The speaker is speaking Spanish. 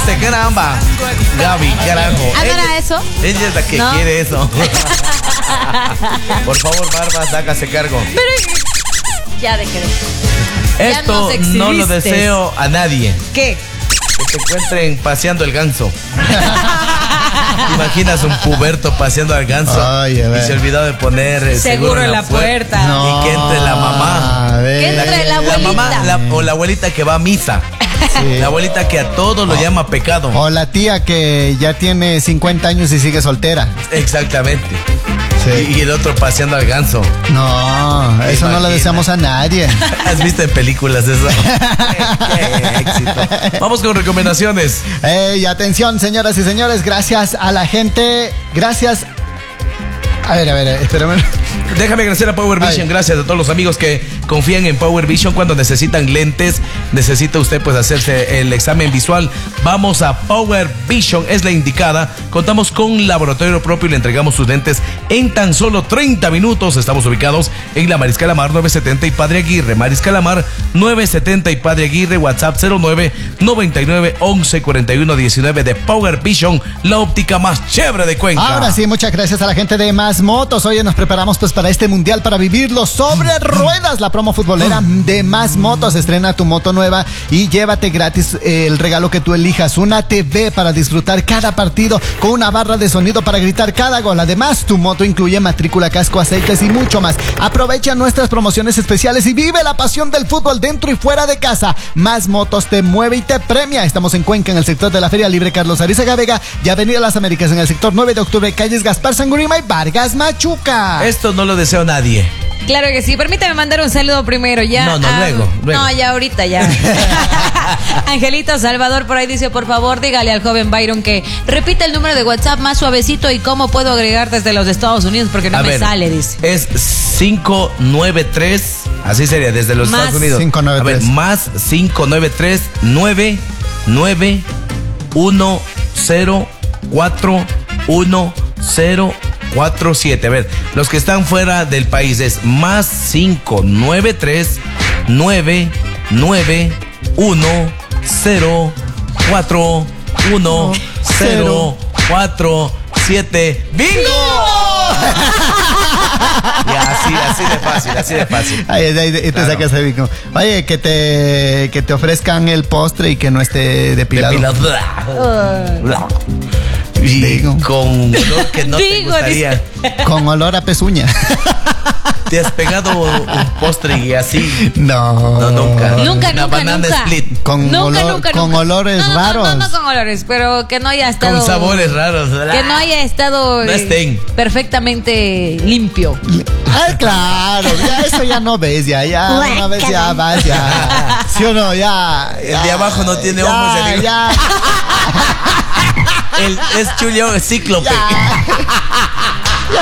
dijiste, caramba. Gaby, carajo. ¿No era eso? Ella es la que quiere eso. Por favor, Barbas, hágase cargo. Pero ya de querer. Esto no lo deseo a nadie. ¿Qué? Que te encuentren paseando el ganso. ¿Te imaginas un puberto paseando al ganso? Ay, y se olvidó de poner seguro en la puerta. No, y que entre la mamá. Que entre la abuelita. La mamá o la abuelita que va a misa. Sí. La abuelita que a todo lo llama pecado. O la tía que ya tiene 50 años y sigue soltera. Exactamente. Sí. Y el otro paseando al ganso. No, eso no lo deseamos a nadie. ¿Has visto en películas eso? qué éxito. Vamos con recomendaciones. Atención, señoras y señores, gracias a la gente. Gracias. A ver, espérame. Déjame agradecer a Power Vision. Gracias a todos los amigos que confían en Power Vision cuando necesitan lentes. Necesita usted pues hacerse el examen visual. Vamos a Power Vision, es la indicada. Contamos con laboratorio propio y le entregamos sus lentes en tan solo 30 minutos. Estamos ubicados en la Mariscal Amar 970 y Padre Aguirre. Mariscal Amar 970 y Padre Aguirre. WhatsApp 09 99 11 41 19 de Power Vision, la óptica más chévere de Cuenca. Ahora sí, muchas gracias a la gente de Más Motos. Hoy nos preparamos pues para este mundial, para vivirlo sobre ruedas. La promo futbolera de Más Motos. Estrena tu moto nueva y llévate gratis el regalo que tú elijas, una TV para disfrutar cada partido con una barra de sonido para gritar cada gol. Además, tu moto incluye matrícula, casco, aceites y mucho más. Aprovecha nuestras promociones especiales y vive la pasión del fútbol dentro y fuera de casa. Más Motos te mueve y te premia. Estamos en Cuenca, en el sector de la Feria Libre Carlos Arizaga Vega y Avenida Las Américas, en el sector 9 de octubre, calles Gaspar Sangurima y Vargas Machuca. Esto no lo deseo a nadie. Claro que sí, permítame mandar un saludo primero ya. No, luego. No, ya ahorita ya. Angelito Salvador por ahí dice, por favor, dígale al joven Byron que repita el número de WhatsApp más suavecito y cómo puedo agregar desde los Estados Unidos porque no me sale, dice. Es 593, así sería, desde los Estados Unidos. 593. A ver, más 593 99 10 4147. A ver, los que están fuera del país es más 593 99 1047. ¡Bingo! Ya, así de fácil. Ahí te claro. Sacas el bingo. Oye, que te ofrezcan el postre y que no esté depilado. Y con olor que no te gustaría. Con olor a pezuña. ¿Te has pegado un postre y así? No, nunca. Una banana split. Con olores raros. No con olores, pero que no haya estado. Con sabores raros. Que no haya estado perfectamente limpio. Ay, claro, ya eso ya no ves, ya una vez ya vas, ya. ¿Sí o no? Ya. El de abajo no tiene ojos. Ya. Es Julio Cíclope.